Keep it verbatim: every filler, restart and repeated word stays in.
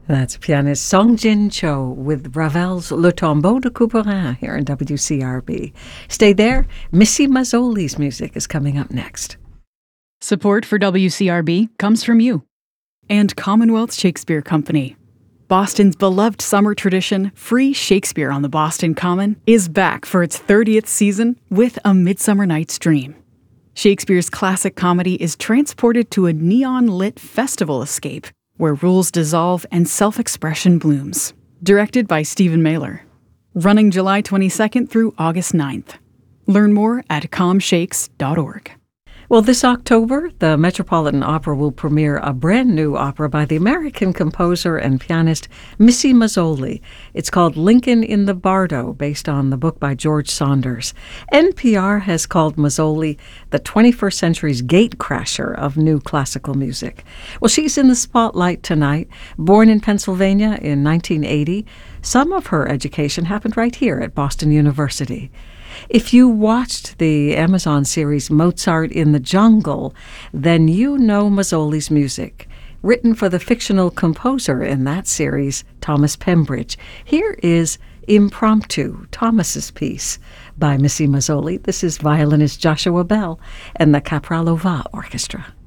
That's pianist Song Jin Cho with Ravel's Le Tombeau de Couperin here in W C R B. Stay there. Missy Mazzoli's music is coming up next. Support for W C R B comes from you and Commonwealth Shakespeare Company. Boston's beloved summer tradition, Free Shakespeare on the Boston Common, is back for its thirtieth season with A Midsummer Night's Dream. Shakespeare's classic comedy is transported to a neon-lit festival escape where rules dissolve and self-expression blooms. Directed by Stephen Mailer. Running July twenty-second through August ninth. Learn more at com shakes dot org. Well, this October, the Metropolitan Opera will premiere a brand new opera by the American composer and pianist Missy Mazzoli. It's called Lincoln in the Bardo, based on the book by George Saunders. N P R has called Mazzoli the twenty-first century's gatecrasher of new classical music. Well, she's in the spotlight tonight. Born in Pennsylvania in nineteen eighty, some of her education happened right here at Boston University. If you watched the Amazon series Mozart in the Jungle, then you know Mazzoli's music, written for the fictional composer in that series, Thomas Pembridge. Here is Impromptu, Thomas's piece by Missy Mazzoli. This is violinist Joshua Bell and the Capralova Orchestra.